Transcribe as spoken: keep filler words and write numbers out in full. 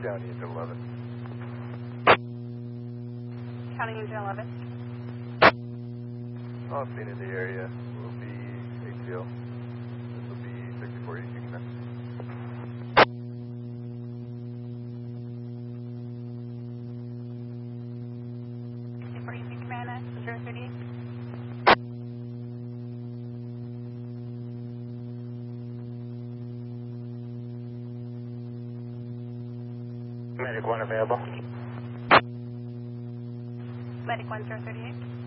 County into eleven. County into eleven. All seen in the area will be A T L. This will be sixty-four East Command. sixty-four East Command, zero thirty-eight. Medic one available. Medic one zero thirty-eight.